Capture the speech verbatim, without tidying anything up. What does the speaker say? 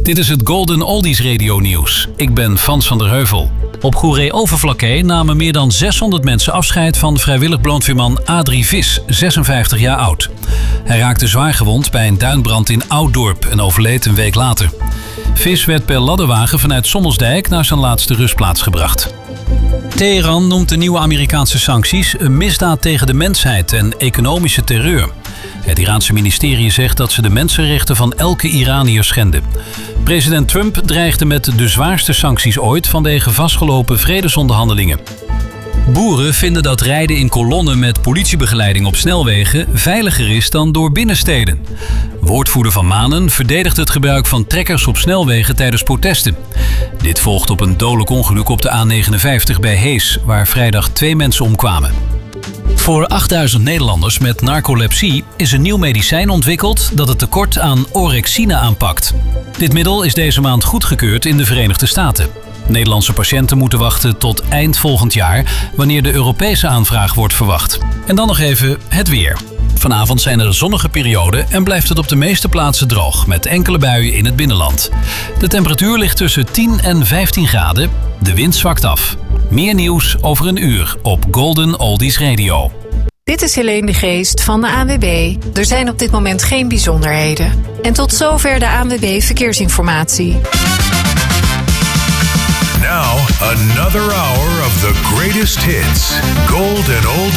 Dit is het Golden Oldies Radio Nieuws. Ik ben Frans van der Heuvel. Op Goeree-Overflakkee namen meer dan zeshonderd mensen afscheid van vrijwillig brandweerman Adrie Vis, zesenvijftig jaar oud. Hij raakte zwaar gewond bij een duinbrand in Ouddorp en overleed een week later. Vis werd per ladderwagen vanuit Sommelsdijk naar zijn laatste rustplaats gebracht. Teheran noemt de nieuwe Amerikaanse sancties een misdaad tegen de mensheid en economische terreur. Het Iraanse ministerie zegt dat ze de mensenrechten van elke Iraniër schenden. President Trump dreigde met de zwaarste sancties ooit vanwege vastgelopen vredesonderhandelingen. Boeren vinden dat rijden in kolonnen met politiebegeleiding op snelwegen veiliger is dan door binnensteden. Woordvoerder Van Manen verdedigt het gebruik van trekkers op snelwegen tijdens protesten. Dit volgt op een dodelijk ongeluk op de A negenenvijftig bij Hees, waar vrijdag twee mensen omkwamen. Voor achtduizend Nederlanders met narcolepsie is een nieuw medicijn ontwikkeld dat het tekort aan orexine aanpakt. Dit middel is deze maand goedgekeurd in de Verenigde Staten. Nederlandse patiënten moeten wachten tot eind volgend jaar, wanneer de Europese aanvraag wordt verwacht. En dan nog even het weer. Vanavond zijn er zonnige perioden en blijft het op de meeste plaatsen droog, met enkele buien in het binnenland. De temperatuur ligt tussen tien en vijftien graden. De wind zwakt af. Meer nieuws over een uur op Golden Oldies Radio. Dit is Helene de Geest van de A N W B. Er zijn op dit moment geen bijzonderheden. En tot zover de A N W B Verkeersinformatie. Now, another hour of the greatest hits. Golden Oldies.